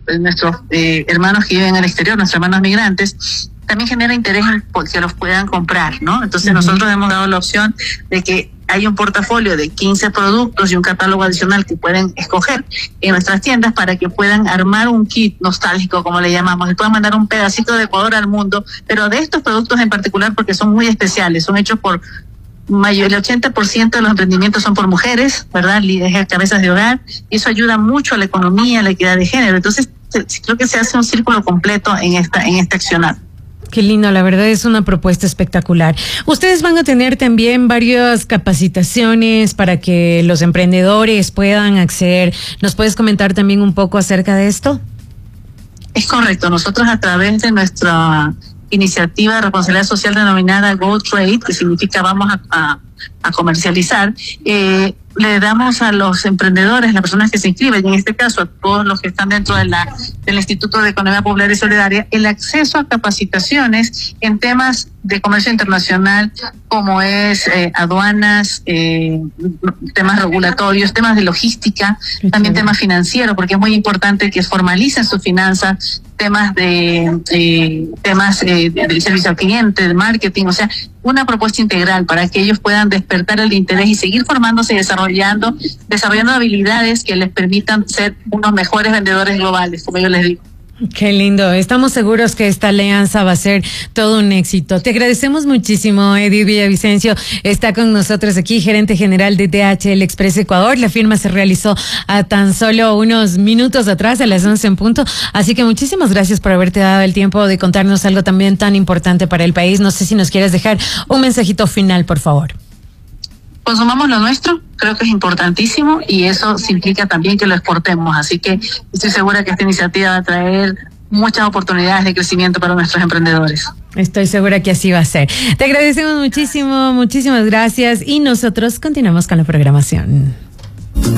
nuestros hermanos que viven en el exterior, nuestros hermanos migrantes, también genera interés en que los puedan comprar, ¿no? Entonces nosotros hemos dado la opción de que hay un portafolio de 15 productos y un catálogo adicional que pueden escoger en nuestras tiendas para que puedan armar un kit nostálgico, como le llamamos, y puedan mandar un pedacito de Ecuador al mundo, pero de estos productos en particular porque son muy especiales, son hechos por el 80% de los emprendimientos son por mujeres, ¿verdad? Líderes, cabezas de hogar, y eso ayuda mucho a la economía, a la equidad de género. Entonces, creo que se hace un círculo completo en este accionar. Qué lindo, la verdad es una propuesta espectacular. Ustedes van a tener también varias capacitaciones para que los emprendedores puedan acceder. ¿Nos puedes comentar también un poco acerca de esto? Es correcto. Nosotros, a través de nuestra iniciativa de responsabilidad social denominada Go Trade, que significa vamos a comercializar, le damos a los emprendedores, las personas que se inscriben, y en este caso a todos los que están dentro del Instituto de Economía Popular y Solidaria, el acceso a capacitaciones en temas de comercio internacional, como es aduanas, temas regulatorios, temas de logística, también temas financieros, porque es muy importante que formalicen sus finanzas, temas de servicio al cliente, de marketing, o sea, una propuesta integral para que ellos puedan despertar el interés y seguir formándose y desarrollando habilidades que les permitan ser unos mejores vendedores globales, como yo les digo. Qué lindo. Estamos seguros que esta alianza va a ser todo un éxito. Te agradecemos muchísimo. Edith Villavicencio está con nosotros aquí, gerente general de DHL Express Ecuador. La firma se realizó a tan solo unos minutos atrás, a las 11 en punto. Así que muchísimas gracias por haberte dado el tiempo de contarnos algo también tan importante para el país. No sé si nos quieres dejar un mensajito final, por favor. Consumamos lo nuestro, creo que es importantísimo, y eso implica también que lo exportemos, así que estoy segura que esta iniciativa va a traer muchas oportunidades de crecimiento para nuestros emprendedores. Estoy segura que así va a ser. Te agradecemos muchísimo, muchísimas gracias, y nosotros continuamos con la programación.